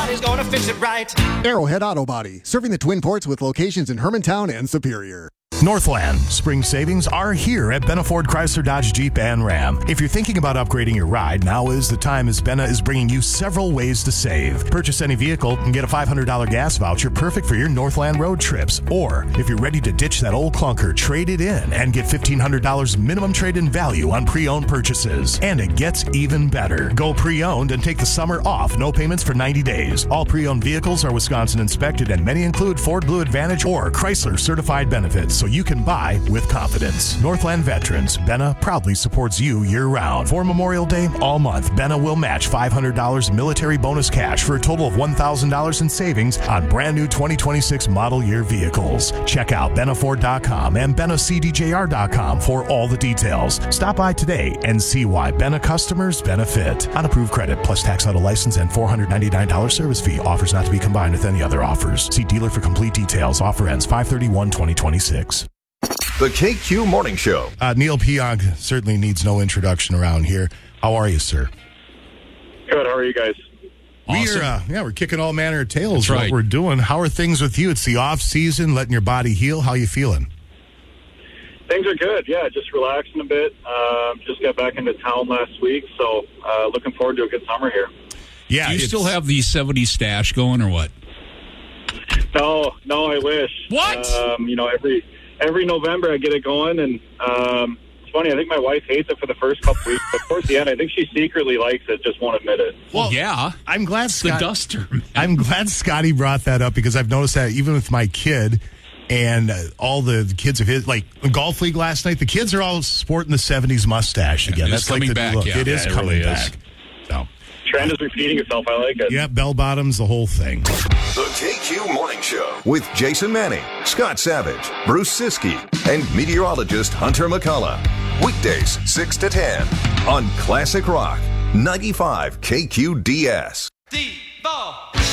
Somebody's gonna fix it right. Arrowhead Auto Body, serving the Twin Ports with locations in Hermantown and Superior. Northland spring savings are here at Benna Ford Chrysler Dodge Jeep and Ram. If you're thinking about upgrading your ride, now is the time, as Benna is bringing you several ways to save. Purchase any vehicle and get a $500 gas voucher perfect for your Northland road trips. Or if you're ready to ditch that old clunker, trade it in and get $1,500 minimum trade-in value on pre-owned purchases. And it gets even better. Go pre-owned and take the summer off. No payments for 90 days. All pre-owned vehicles are Wisconsin inspected, and many include Ford Blue Advantage or Chrysler certified benefits, so you can buy with confidence. Northland Veterans, Benna proudly supports you year-round. For Memorial Day, all month, Benna will match $500 military bonus cash for a total of $1,000 in savings on brand new 2026 model year vehicles. Check out BennaFord.com and BennaCDJR.com for all the details. Stop by today and see why Benna customers benefit. On approved credit plus tax auto license and $499 service fee. Offers not to be combined with any other offers. See dealer for complete details. Offer ends 5/31/2026. The KQ Morning Show. Neil Pionk certainly needs no introduction around here. How are you, sir? Good. How are you guys? Awesome. We're kicking all manner of tails. That's right. What we're doing. How are things with you? It's the off season, letting your body heal. How you feeling? Things are good. Yeah, just relaxing a bit. Just got back into town last week, so looking forward to a good summer here. Yeah. Do you still have the 70s stash going or what? No, I wish. What? Every November I get it going, and it's funny. I think my wife hates it for the first couple weeks, but towards the end, I think she secretly likes it, just won't admit it. Well, yeah. I'm glad The duster. Man. I'm glad Scotty brought that up, because I've noticed that even with my kid and all the kids of his, like the golf league last night, the kids are all sporting the 70s mustache again. It's That's like coming the back. look. Yeah, it is it coming really back. is. So. Trend is repeating itself. I like it. Yeah, bell bottoms, the whole thing. The KQ Morning Show with Jason Manning, Scott Savage, Bruce Siskey, and meteorologist Hunter McCullough. Weekdays 6 to 10 on Classic Rock 95 KQDS.